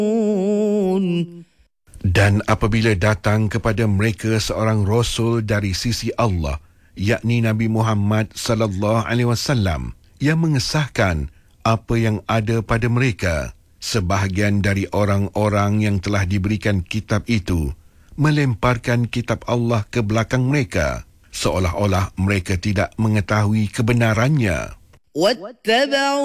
Dan apabila datang kepada mereka seorang rasul dari sisi Allah, yakni Nabi Muhammad sallallahu alaihi wasallam, yang mengesahkan apa yang ada pada mereka, sebahagian dari orang-orang yang telah diberikan kitab itu melemparkan kitab Allah ke belakang mereka, seolah-olah mereka tidak mengetahui kebenarannya.